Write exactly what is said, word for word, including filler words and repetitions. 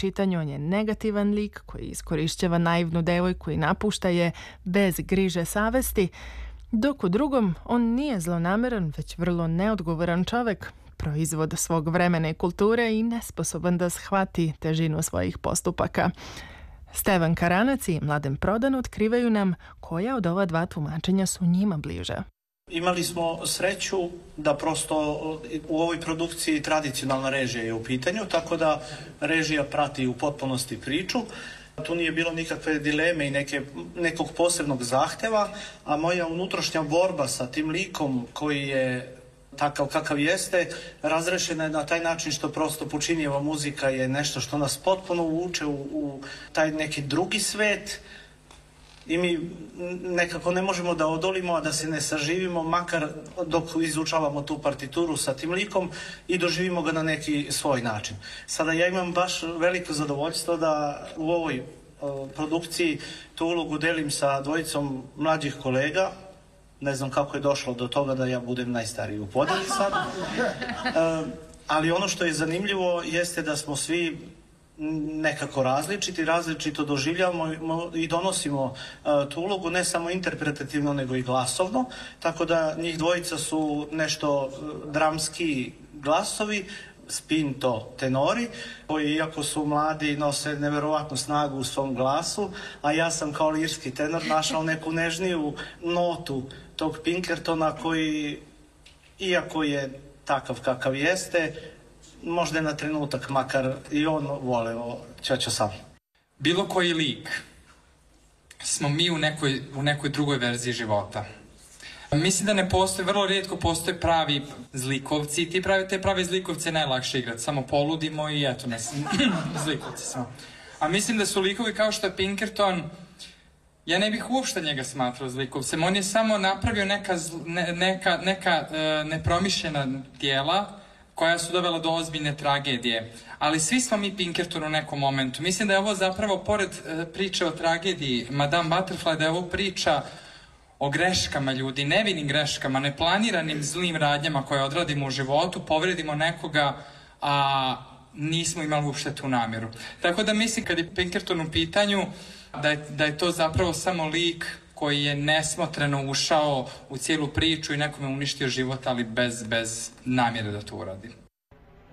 čitanju on je negativan lik koji iskorišćava naivnu devojku i napušta je bez griže savesti, dok u drugom on nije zlonameran, već vrlo neodgovoran čovek, proizvod svog vremena i kulture i nesposoban da shvati težinu svojih postupaka. Stevan Karanac i Mladen Prodan otkrivaju nam koja od ova dva tumačenja su njima bliža. Imali smo sreću da prosto u ovoj produkciji tradicionalna režija je u pitanju, tako da režija prati u potpunosti priču. Tu nije bilo nikakve dileme i neke, nekog posebnog zahteva, a moja unutrašnja borba sa tim likom koji je takav kakav jeste, razrešena je na taj način što prosto Pučinijeva muzika je nešto što nas potpuno uvuče u, u taj neki drugi svet i mi nekako ne možemo da odolimo, a da se ne saživimo, makar dok izučavamo tu partituru sa tim likom i doživimo ga na neki svoj način. Sada ja imam baš veliko zadovoljstvo da u ovoj o, produkciji tu ulogu delim sa dvojicom mlađih kolega. Ne znam kako je došlo do toga da ja budem najstariji u podeli sad. E, ali ono što je zanimljivo jeste da smo svi nekako različiti, različito doživljavamo i donosimo uh, tu ulogu, ne samo interpretativno, nego i glasovno, tako da njih dvojica su nešto dramski glasovi, spinto tenori, koji iako su mladi nose neverovatnu snagu u svom glasu, a ja sam kao lirski tenor našao neku nežniju notu tog Pinkertona koji, iako je takav kakav jeste, možda je na trenutak makar i on voleo Ćoćo sam. Bilo koji lik smo mi u nekoj, u nekoj drugoj verziji života. Mislim da ne postoje, vrlo rijetko postoje pravi zlikovci i ti pravi, te pravi zlikovce je najlakše igrati. Samo poludimo i eto, ne sam zlikovci smo. A mislim da su likovi kao što je Pinkerton, ja ne bih uopšte njega smatrao zlikovcem. On je samo napravio neka, ne, neka, neka uh, nepromišljena dijela koja su dovela do ozbiljne tragedije. Ali svi smo mi Pinkerton u nekom momentu. Mislim da je ovo zapravo, pored uh, priče o tragediji Madame Butterfly, da je ovo priča o greškama ljudi, nevinim greškama, neplaniranim zlim radnjama koje odradimo u životu, povredimo nekoga, a nismo imali uopšte tu namjeru. Tako da mislim, kad je Pinkerton u pitanju, da je, da je to zapravo samo lik koji je nesmotreno ušao u cijelu priču i nekome uništio život, ali bez, bez namjere da to uradi.